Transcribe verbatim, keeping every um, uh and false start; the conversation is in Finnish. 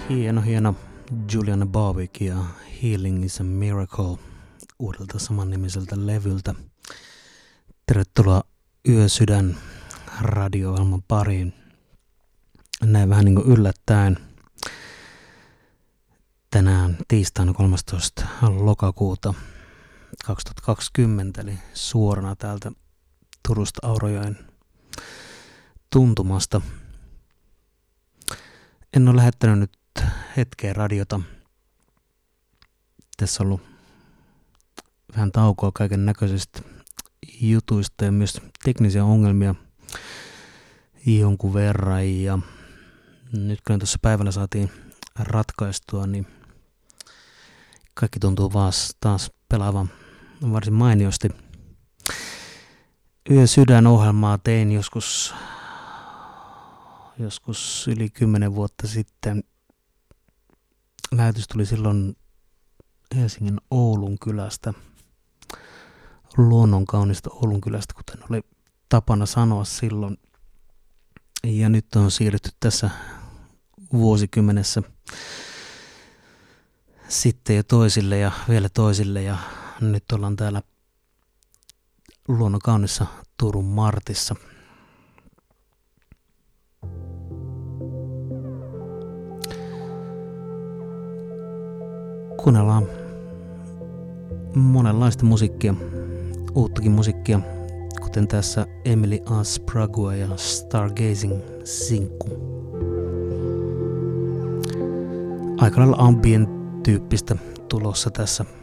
Hieno, hieno Julian Barwick ja Healing is a Miracle uudelta samannimiseltä levyltä. Tervetuloa Yösydän radio-ohjelman pariin. Näin vähän niin kuin yllättäen. Tänään tiistaina kolmastoista lokakuuta kaksituhattakaksikymmentä, eli suorana täältä Turusta Aurajoen tuntumasta. En ole lähettänyt nyt hetkeä radiota. Tässä on ollut vähän taukoa kaiken näköisistä jutuista ja myös teknisiä ongelmia jonkun verran. Ja nyt kun tuossa päivällä saatiin ratkaistua, niin kaikki tuntuu vaas taas pelaavan varsin mainiosti. Yösydän ohjelmaa tein joskus, joskus yli kymmenen vuotta sitten. Lähetys tuli silloin Helsingin Oulun kylästä, luonnon kaunista Oulun kylästä, kuten oli tapana sanoa silloin. Ja nyt on siirrytty tässä vuosikymmenessä sitten jo toisille ja vielä toisille. Ja nyt ollaan täällä luonnon kaunissa Turun Martissa. Kuunnellaan monenlaista musiikkia, uuttakin musiikkia, kuten tässä Emily Aspragua ja Stargazing-sinkku. Aika lailla ambient-tyyppistä tulossa tässä